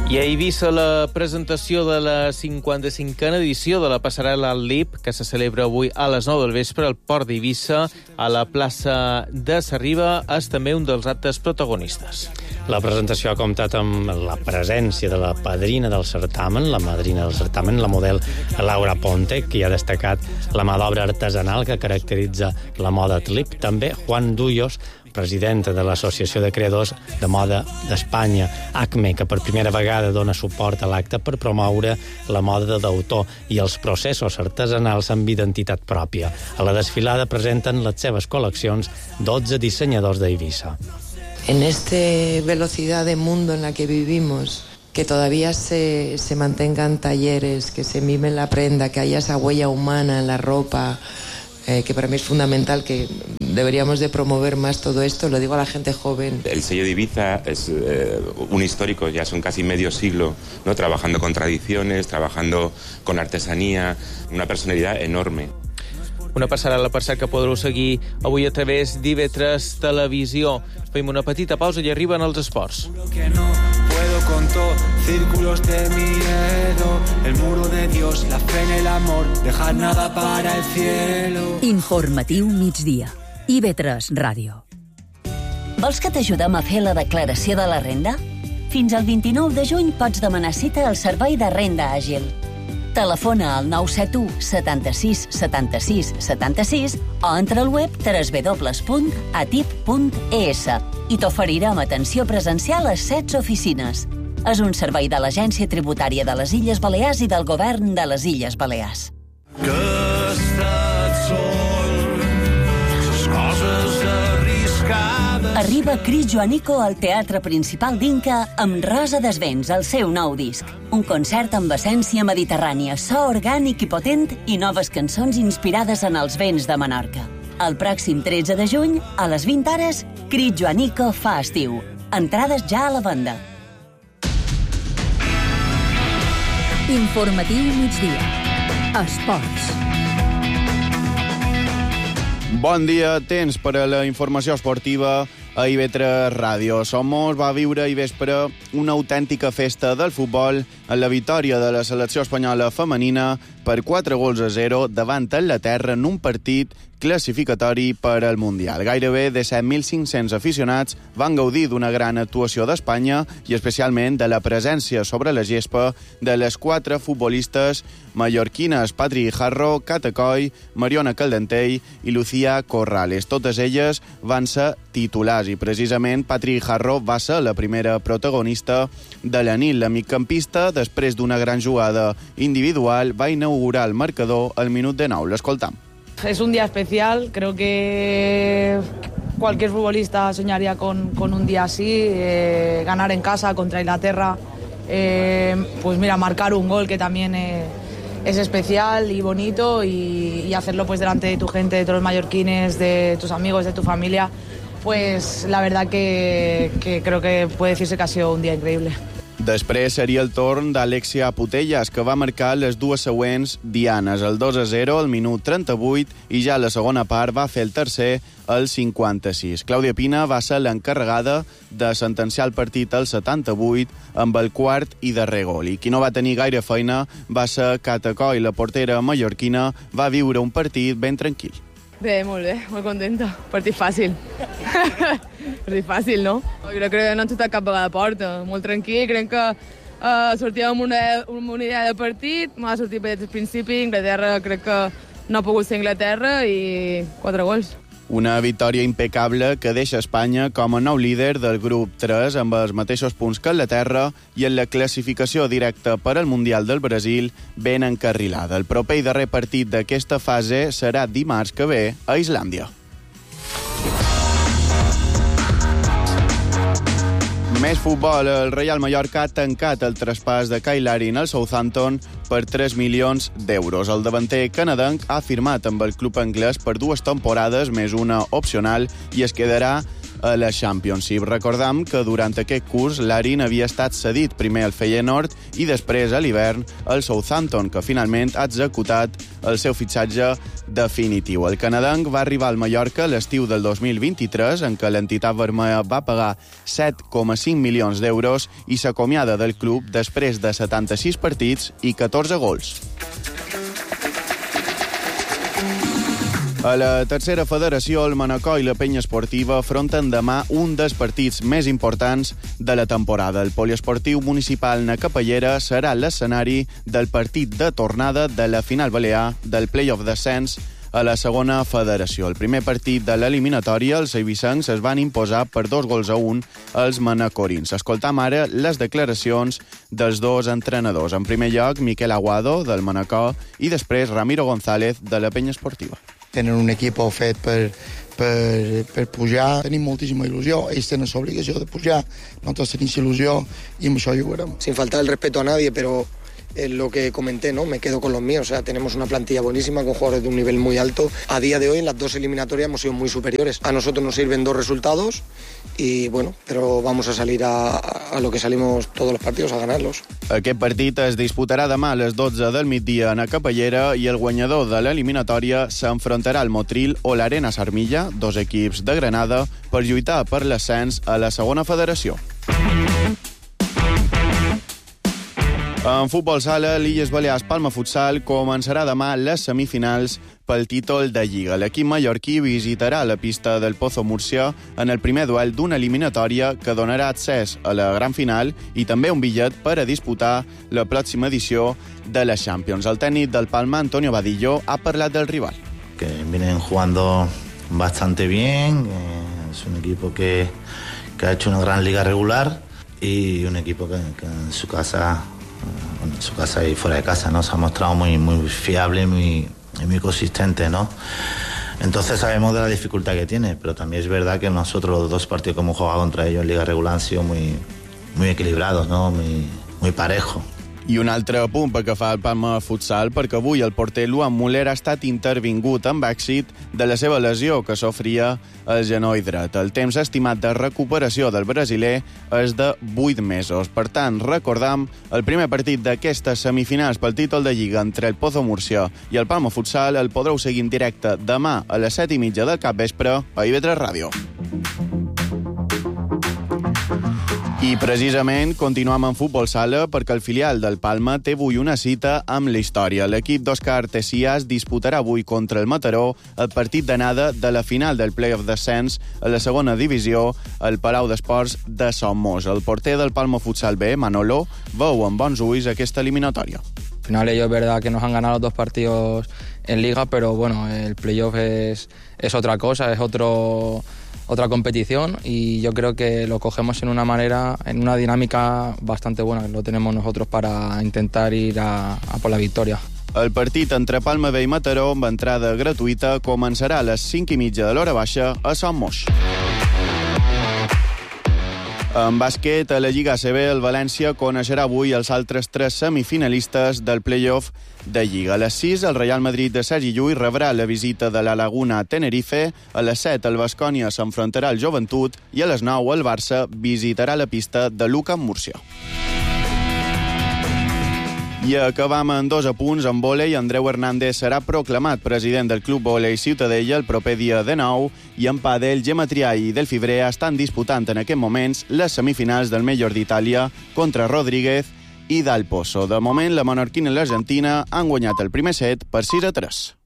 I a Eivissa la presentació de la 55a edició de la passarel·la al LIP, que se celebra avui a les 9 del vespre al Port d'Eivissa, a la plaça de Sarriba, és també un dels actes protagonistes. La presentació ha comptat amb la presència de la padrina del certamen, la madrina del certamen, la model Laura Ponte, que ha destacat la mà d'obra artesanal que caracteritza la moda LIP. També Juan Duyos, presidenta de l'Associació de Creadors de Moda d'Espanya, ACME, que per primera vegada dona suport a l'acte per promoure la moda d'autor i els processos artesanals amb identitat pròpia. A la desfilada presenten les seves col·leccions 12 dissenyadors d'Eivissa. En esta velocidad de mundo en la que vivimos, que todavía se mantengan talleres, que se mime la prenda, que haya esa huella humana en la ropa, que para mí es fundamental, que deberíamos de promover más todo esto, lo digo a la gente joven. El sello de Ibiza es un histórico, ya son casi medio siglo, ¿no? Trabajando con tradiciones, trabajando con artesanía, una personalidad enorme. Una passarel·la, per cert, que podreu seguir avui a través d'IV3 Televisió. Fem una petita pausa i arriben els esports. Con todo, círculos de miedo, el muro de Dios, la fe en el amor, dejar nada para el cielo. Informatiu migdia. IV3 Ràdio. Vols que t'ajudem a fer la declaració de la renda? Fins al 29 de juny pots demanar cita al Servei de Renda Àgil. Telefona al 971 76 76 76 o entra al web www.atip.es i t'oferirem atenció presencial a 16 oficines. És un servei de l'Agència Tributària de les Illes Balears i del Govern de les Illes Balears. Que he estat sol, les coses arriscades. Arriba Cris Joanico al Teatre Principal d'Inca amb Rosa Desvents, el seu nou disc. Un concert amb essència mediterrània, so orgànic i potent i noves cançons inspirades en els vents de Menorca. El pròxim 13 de juny, a les 20 hores, Cris Joanico fa estiu. Entrades ja a la venda. Informatiu migdia. Esports. Bon dia, temps per a la informació esportiva a IV3 Ràdio. Somos va viure ahir vespre una autèntica festa del futbol en la victòria de la selecció espanyola femenina per 4-0 davant Anglaterra en un partit classificatori per al Mundial. Gairebé de 7.500 aficionats van gaudir d'una gran actuació d'Espanya i especialment de la presència sobre la gespa de les 4 futbolistes mallorquines, Patri Jarro, Cata Coll, Mariona Caldentell i Lucía Corrales. Totes elles van ser titulars i precisament Patri Jarro va ser la primera protagonista de la nit. La migcampista, després d'una gran jugada individual, va inaugurar el marcador al minut de 9. L'escoltam. Es un día especial, creo que cualquier futbolista soñaría con un día así, ganar en casa contra Inglaterra, pues mira, marcar un gol que también es especial y bonito y hacerlo pues delante de tu gente, de todos los mallorquines, de tus amigos, de tu familia, pues la verdad que creo que puede decirse que ha sido un día increíble. Després seria el torn d'Alexia Putellas, que va marcar les dues següents dianes, el 2-0 al minut 38 i ja a la segona part va fer el tercer al 56. Clàudia Pina va ser l'encarregada de sentenciar el partit al 78 amb el quart i darrer gol. I qui no va tenir gaire feina va ser Cata Coll, la portera mallorquina, va viure un partit ben tranquil. Bé, molt contenta. Partit fàcil. Partit fàcil, no? Crec que no hem xutat cap vegada a porta. Molt tranquil, crec que sortíem amb una idea de partit, m'ha sortit bé des del principi, Inglaterra crec que no ha pogut ser Inglaterra i 4 gols. Una victòria impecable que deixa Espanya com a nou líder del grup 3 amb els mateixos punts que Anglaterra i en la classificació directa per al Mundial del Brasil ben encarrilada. El proper i darrer partit d'aquesta fase serà dimarts que ve a Islàndia. Més futbol. El Real Mallorca ha tancat el traspàs de Kyle Larin al Southampton per 3 milions d'euros. El davanter canadenc ha firmat amb el club anglès per 2 temporades més una opcional i es quedarà a la Championship. Recordam que durant aquest curs l'Arin havia estat cedit primer al Feyenoord i després a l'hivern al Southampton, que finalment ha executat el seu fitxatge definitiu. El canadenc va arribar al Mallorca l'estiu del 2023, en què l'entitat vermella va pagar 7,5 milions d'euros i s'acomiada del club després de 76 partits i 14 gols. A la tercera federació, el Manacor i la Penya Esportiva afronten demà un dels partits més importants de la temporada. El poliesportiu municipal na Capellera serà l'escenari del partit de tornada de la final balear del play-off d'ascens a la segona federació. El primer partit de l'eliminatòria, els eivissencs es van imposar per 2-1 als manacorins. Escoltam ara les declaracions dels dos entrenadors. En primer lloc, Miquel Aguado, del Manacor, i després Ramiro González, de la Penya Esportiva. Tenen un equip fet per pujar, tenim moltíssima il·lusió, ells tenen l'obligació de pujar, nosaltres tenim il·lusió i amb això jugarem. Sin faltar el respeto a nadie, pero lo que comenté, ¿no? Me quedo con los míos. O sea, tenemos una plantilla buenísima con jugadores de un nivel muy alto. A día de hoy, en las dos eliminatorias hemos sido muy superiores. A nosotros nos sirven 2 resultados y, bueno, pero vamos a salir a lo que salimos todos los partidos, a ganarlos. Aquest partit es disputarà demà a les 12 del migdia a Capellera i el guanyador de l'eliminatòria s'enfrontarà al Motril o l'Arena Sarmilla, 2 equips de Granada, per lluitar per l'ascens a la segona federació. En futbol sala, l'Illes Balears Palma Futsal començarà demà les semifinals pel títol de Lliga. L'equip mallorquí visitarà la pista del Pozo Múrcia en el primer duel d'una eliminatòria que donarà accés a la gran final i també un bitllet per a disputar la pròxima edició de la Champions. El tècnic del Palma, Antonio Vadillo, ha parlat del rival. Que vienen jugando bastante bien, es un equipo que ha hecho una gran liga regular y un equipo que en su casa y fuera de casa, ¿no? Se ha mostrado muy fiable y muy consistente, ¿no? Entonces sabemos de la dificultad que tiene, pero también es verdad que nosotros los 2 partidos que hemos jugado contra ellos en Liga Regular han sido muy equilibrados, ¿no? Muy parejos. I un altre punt pel que fa al Palma Futsal, perquè avui el porter Luan Muller ha estat intervingut amb èxit de la seva lesió que sofria el genoll dret. El temps estimat de recuperació del brasiler és de 8 mesos. Per tant, recordam, el primer partit d'aquestes semifinals pel títol de Lliga entre el Pozo Múrcia i el Palma Futsal el podreu seguir en directe demà a les 7:30 del capvespre a IB3 Ràdio. I precisament continuem en futbol sala perquè el filial del Palma té avui una cita amb la història. L'equip d'Òscar Tessiàs disputarà avui contra el Mataró el partit d'anada de la final del play-off d'ascens a la segona divisió al Palau d'Esports de Somos. El porter del Palma Futsal B, Manolo, veu amb bons ulls aquesta eliminatòria. Al final ellos es verdad que nos han ganado los 2 partidos en Liga, pero bueno, el play-off es otra cosa, es otra competición y yo creo que lo cogemos en una dinámica bastante buena, que lo tenemos nosotros para intentar ir a por la victoria. El partit entre Palma B i Mataró, amb entrada gratuïta, començarà a les 5:30 de l'hora baixa a Sant Moix. En bàsquet, a la Lliga ACB, el València coneixerà avui els altres 3 semifinalistes del play-off de Lliga. A les 6, el Real Madrid de Sergi Llull rebrà la visita de la Laguna a Tenerife. A les 7, el Baskonia s'enfrontarà al Joventut i a les 9, el Barça visitarà la pista de Luca en Múrcia. I acabam en 2 apunts. En vòlei, Andreu Hernández serà proclamat president del Club Vòlei Ciutadella el proper dia 19 i en pàdel, Gemma Triay i Delphi Brea estan disputant en aquests moments les semifinals del Major d'Itàlia contra Rodríguez i Dal Pozo. De moment, la menorquina i l'Argentina han guanyat el primer set per 6-3.